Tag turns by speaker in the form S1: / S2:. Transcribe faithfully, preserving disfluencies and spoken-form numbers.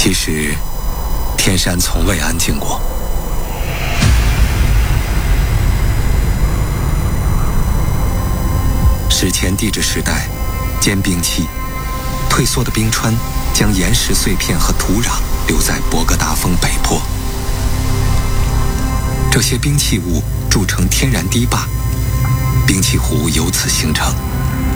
S1: 其实，天山从未安静过。史前地质时代，坚冰期，退缩的冰川将岩石碎片和土壤留在博格达峰北坡。这些冰器物铸成天然堤坝，冰器湖由此形成。